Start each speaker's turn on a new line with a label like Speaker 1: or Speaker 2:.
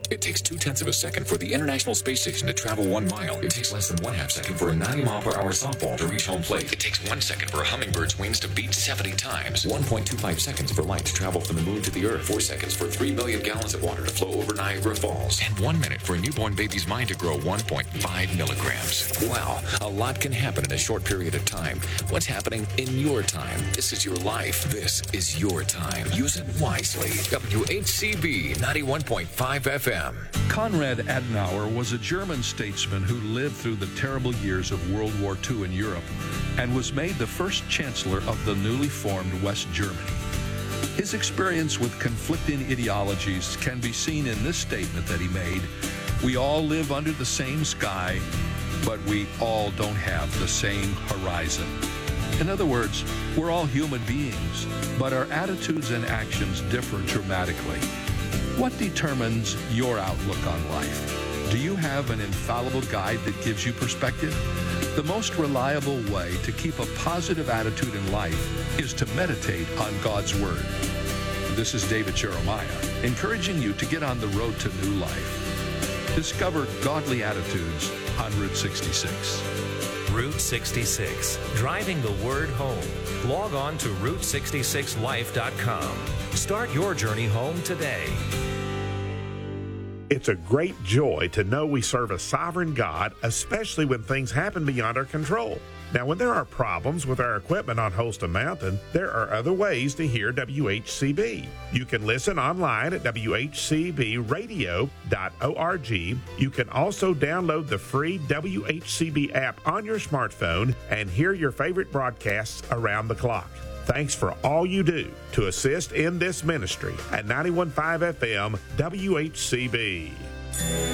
Speaker 1: It takes 0.2 of a second for the International Space Station to travel 1 mile. It takes less than 1/2 second for a 90-mile-per-hour softball to reach home plate. It takes 1 second for a hummingbird's wings to beat 70 times. 1.25 seconds for light to travel from the moon to the Earth. 4 seconds for 3 million gallons of water to flow over Niagara Falls. And 1 minute for a newborn baby's mind to grow 1.5 milligrams. Wow, a lot can happen in a short period of time. What's happening in your time? This is your life. This is your time. Use it wisely. WHCB 91.5 FM.
Speaker 2: Konrad Adenauer was a German statesman who lived through the terrible years of World War II in Europe and was made the first chancellor of the newly formed West Germany. His experience with conflicting ideologies can be seen in this statement that he made: "We all live under the same sky, but we all don't have the same horizon." In other words, we're all human beings, but our attitudes and actions differ dramatically. What determines your outlook on life? Do you have an infallible guide that gives you perspective? The most reliable way to keep a positive attitude in life is to meditate on God's Word. This is David Jeremiah, encouraging you to get on the road to new life. Discover godly attitudes on Route 66.
Speaker 3: Route 66, driving the word home. Log on to Route66Life.com. Start your journey home today.
Speaker 4: It's a great joy to know we serve a sovereign God, especially when things happen beyond our control. Now, when there are problems with our equipment on Holston Mountain, there are other ways to hear WHCB. You can listen online at WHCBradio.org. You can also download the free WHCB app on your smartphone and hear your favorite broadcasts around the clock. Thanks for all you do to assist in this ministry at 91.5 FM WHCB.